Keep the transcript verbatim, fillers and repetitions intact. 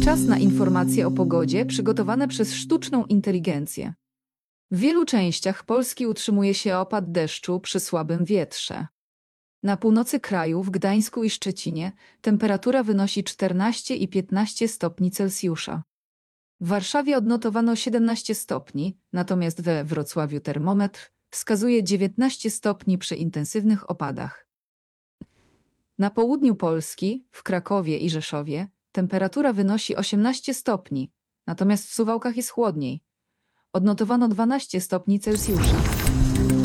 Czas na informacje o pogodzie przygotowane przez sztuczną inteligencję. W wielu częściach Polski utrzymuje się opad deszczu przy słabym wietrze. Na północy kraju, w Gdańsku i Szczecinie, temperatura wynosi czternaście i piętnaście stopni Celsjusza. W Warszawie odnotowano siedemnaście stopni, natomiast we Wrocławiu termometr wskazuje dziewiętnaście stopni przy intensywnych opadach. Na południu Polski, w Krakowie i Rzeszowie, temperatura wynosi osiemnaście stopni, natomiast w Suwałkach jest chłodniej. Odnotowano dwanaście stopni Celsjusza.